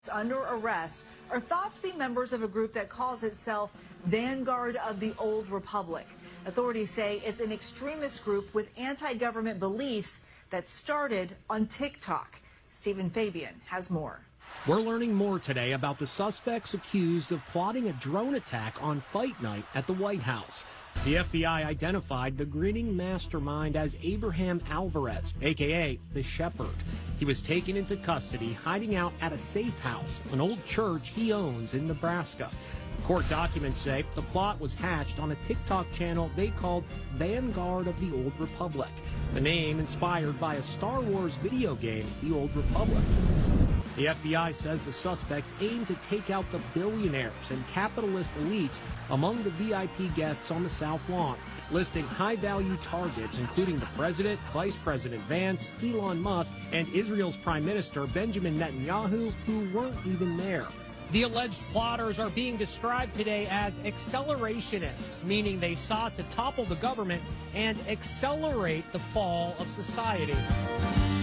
Under arrest are thought to be members of a group that calls itself Vanguard of the Old Republic. Authorities say it's an extremist group with anti-government beliefs that started on TikTok. Stephen Fabian has more. We're learning more today about the suspects accused of plotting a drone attack on fight night at the White House. The FBI identified the grinning mastermind as Abraham Alvarez, a.k.a. the Shepherd. He was taken into custody, hiding out at a safe house, an old church he owns in Nebraska. Court documents say the plot was hatched on a TikTok channel they called Vanguard of the Old Republic, the name inspired by a Star Wars video game, The Old Republic. The FBI says the suspects aim to take out the billionaires and capitalist elites among the VIP guests on the South Lawn, listing high-value targets including the president, Vice President Vance, Elon Musk, and Israel's Prime Minister Benjamin Netanyahu, who weren't even there. The alleged plotters are being described today as accelerationists, meaning they sought to topple the government and accelerate the fall of society.